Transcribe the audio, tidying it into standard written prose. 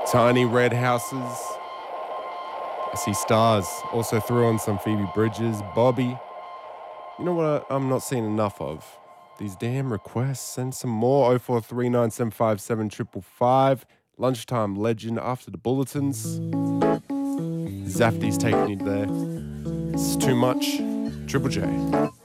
Tiny red houses. I see stars. Also threw on some Phoebe Bridges, Bobby. You know what I'm not seeing enough of? These damn requests. Send some more. 0439757555. Lunchtime legend after the bulletins. Zafty's taking you there. It's too much. Triple J.